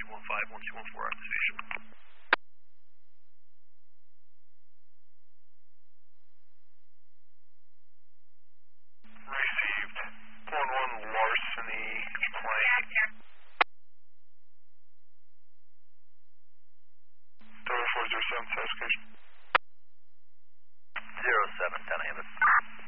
1214 activation. Received. 1-1 larceny plane. Tower 407 satisfaction. 07, 10 Hammond.